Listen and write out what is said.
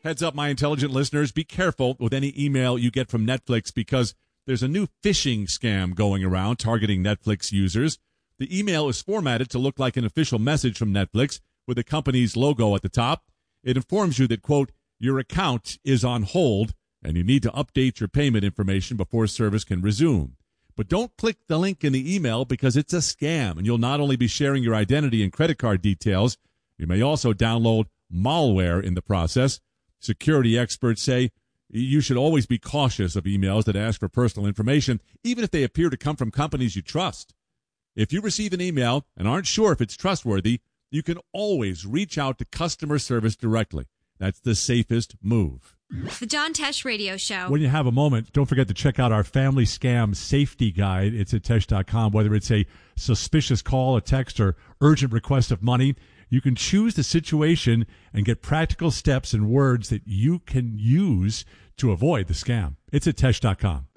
Heads up, my intelligent listeners, be careful with any email you get from Netflix because there's a new phishing scam going around targeting Netflix users. The email is formatted to look like an official message from Netflix with the company's logo at the top. It informs you that, quote, your account is on hold and you need to update your payment information before service can resume. But don't click the link in the email because it's a scam, and you'll not only be sharing your identity and credit card details, you may also download malware in the process. Security experts say you should always be cautious of emails that ask for personal information, even if they appear to come from companies you trust. If you receive an email and aren't sure if it's trustworthy, you can always reach out to customer service directly. That's the safest move. The John Tesh Radio Show. When you have a moment, don't forget to check out our family scam safety guide. It's at Tesh.com. Whether it's a suspicious call, a text, or urgent request of money, you can choose the situation and get practical steps and words that you can use to avoid the scam. It's at Tesh.com.